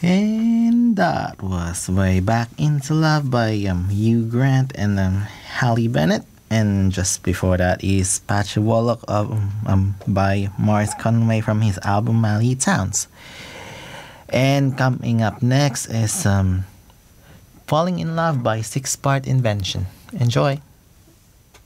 And that was Way Back Into Love by Hugh Grant and Halle Bennett. And just before that is Patchy Warlock by Morris Conway from his album Mally Towns. And coming up next is Falling in Love by Six Part Invention. Enjoy!